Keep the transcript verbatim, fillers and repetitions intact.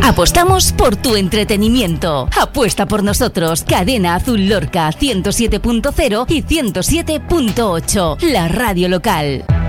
Apostamos por tu entretenimiento. Apuesta por nosotros. Cadena Azul Lorca ciento siete punto cero y ciento siete punto ocho. La radio local.